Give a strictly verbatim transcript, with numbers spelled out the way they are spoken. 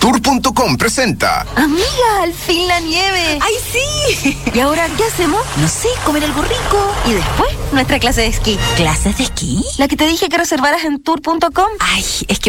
Tour punto com presenta. Amiga, al fin la nieve. ¡Ay, sí! ¿Y ahora qué hacemos? No sé, comer algo rico. Y después, nuestra clase de esquí. ¿Clases de esquí? La que te dije que reservaras en tour punto com. Ay, es que